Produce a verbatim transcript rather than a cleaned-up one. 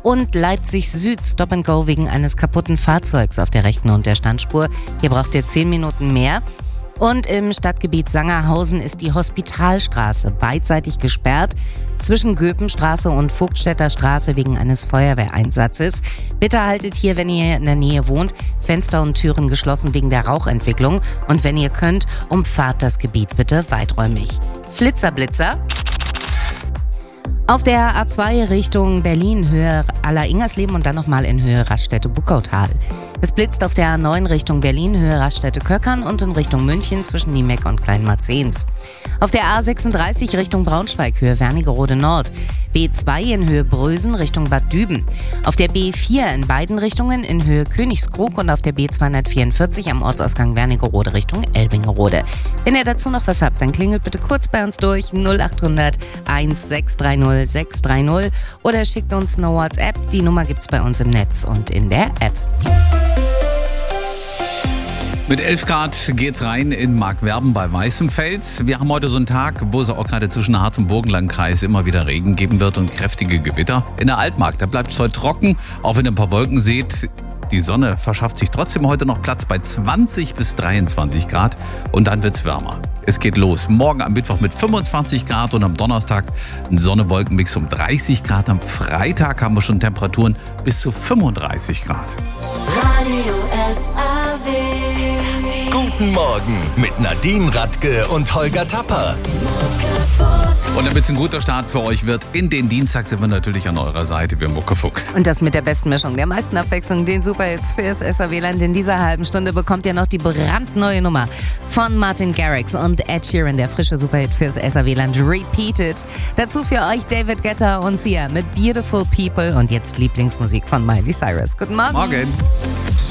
Und Leipzig Süd, Stop and Go wegen eines kaputten Fahrzeugs auf der rechten und der Standspur. Hier braucht ihr zehn Minuten mehr. Und im Stadtgebiet Sangerhausen ist die Hospitalstraße beidseitig gesperrt zwischen Göpenstraße und Vogtstädter Straße wegen eines Feuerwehreinsatzes. Bitte haltet hier, wenn ihr in der Nähe wohnt, Fenster und Türen geschlossen wegen der Rauchentwicklung. Und wenn ihr könnt, umfahrt das Gebiet bitte weiträumig. Flitzer, Blitzer. Auf der A zwei Richtung Berlin, Höhe Aller-Ingersleben und dann nochmal in Höhe Raststätte-Buckautal. Es blitzt auf der A neun Richtung Berlin, Höhe Raststätte-Köckern und in Richtung München zwischen Niemeck und Kleinmarzens. Auf der A sechsunddreißig Richtung Braunschweig, Höhe Wernigerode Nord. B zwei in Höhe Brösen Richtung Bad Düben. Auf der B vier in beiden Richtungen in Höhe Königskrug und auf der B zweihundertvierundvierzig am Ortsausgang Wernigerode Richtung Elbingerode. Wenn ihr dazu noch was habt, dann klingelt bitte kurz bei uns durch null acht hundert sechs drei null sechs drei null oder schickt uns eine WhatsApp. Die Nummer gibt's bei uns im Netz und in der App. Mit elf Grad geht's rein in Markwerben bei Weißenfels. Wir haben heute so einen Tag, wo es auch gerade zwischen Harz und Burgenlandkreis immer wieder Regen geben wird und kräftige Gewitter. In der Altmark, da bleibt es heute trocken, auch wenn ihr ein paar Wolken seht. Die Sonne verschafft sich trotzdem heute noch Platz bei zwanzig bis dreiundzwanzig Grad und dann wird's wärmer. Es geht los. Morgen am Mittwoch mit fünfundzwanzig Grad und am Donnerstag ein Sonne-Wolken-Mix um dreißig Grad. Am Freitag haben wir schon Temperaturen bis zu fünfunddreißig Grad. Radio S A W. Guten Morgen mit Nadine Radke und Holger Tapper. Und damit es ein guter Start für euch wird, in den Dienstag sind wir natürlich an eurer Seite, wir Muckefuchs. Und das mit der besten Mischung, der meisten Abwechslung, den Superhits fürs S A W-Land. In dieser halben Stunde bekommt ihr noch die brandneue Nummer von Martin Garrix und Ed Sheeran, der frische Superhit fürs S A W-Land, Repeated. Dazu für euch David Guetta und Sia mit Beautiful People und jetzt Lieblingsmusik von Miley Cyrus. Guten Morgen. Morgen.